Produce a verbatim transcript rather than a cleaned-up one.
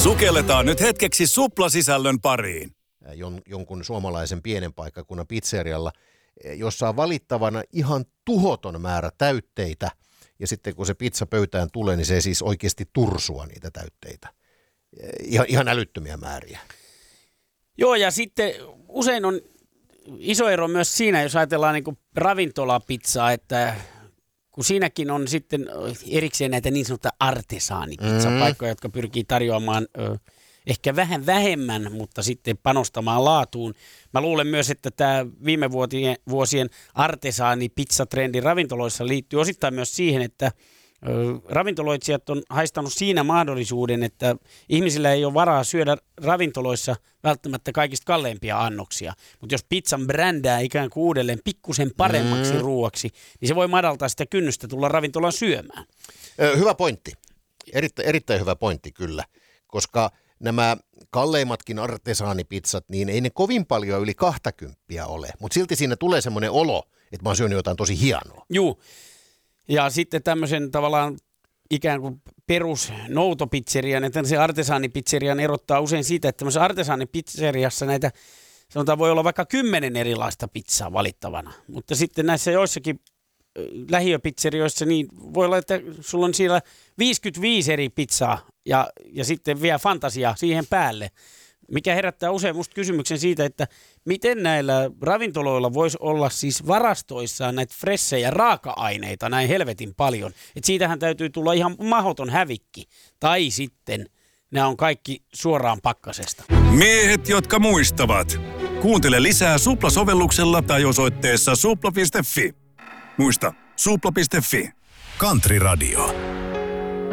Sukelletaan nyt hetkeksi suplasisällön pariin. Jon, jonkun suomalaisen pienen paikkakunnan pizzerialla, jossa on valittavana ihan tuhoton määrä täytteitä. Ja sitten kun se pizza pöytään tulee, niin se siis oikeasti tursua niitä täytteitä. Ihan, ihan älyttömiä määriä. Joo, ja sitten usein on iso ero myös siinä, jos ajatellaan niin kuin ravintolapizzaa, että kun siinäkin on sitten erikseen näitä niin sanottuja artesaanipizzapaikkoja, mm. jotka pyrkii tarjoamaan ö, ehkä vähän vähemmän, mutta sitten panostamaan laatuun. Mä luulen myös, että tämä viime vuosien artesaanipizzatrendi ravintoloissa liittyy osittain myös siihen, että ö, ravintoloitsijat on haistanut siinä mahdollisuuden, että ihmisillä ei ole varaa syödä ravintoloissa välttämättä kaikista kalleimpia annoksia. Mutta jos pizzan brändää ikään kuin uudelleen pikkusen paremmaksi mm. ruuaksi, niin se voi madaltaa sitä kynnystä tulla ravintolaan syömään. Hyvä pointti. Erittä, erittäin hyvä pointti kyllä, koska nämä kalleimmatkin artesaanipizzat, niin ei ne kovin paljon yli kahtakymppiä ole, mutta silti siinä tulee semmoinen olo, että mä oon syönyt jotain tosi hienoa. Juu, ja sitten tämmöisen tavallaan ikään kuin perusnoutopizzerian, että se artesaanipizzerian erottaa usein siitä, että tämmöisessä artesaanipizzeriassa näitä, sanotaan voi olla vaikka kymmenen erilaista pizzaa valittavana, mutta sitten näissä joissakin lähiöpizzerioissa niin voi olla, että sulla on siellä viisikymmentäviisi eri pizzaa ja, ja sitten vielä fantasiaa siihen päälle, mikä herättää usein musta kysymyksen siitä, että miten näillä ravintoloilla voisi olla siis varastoissaan näitä fressejä raaka-aineita näin helvetin paljon. Että siitähän täytyy tulla ihan mahdoton hävikki. Tai sitten nämä on kaikki suoraan pakkasesta. Miehet, jotka muistavat. Kuuntele lisää Supla-sovelluksella tai osoitteessa supla piste fi. Muista, supla piste fi. Country Radio.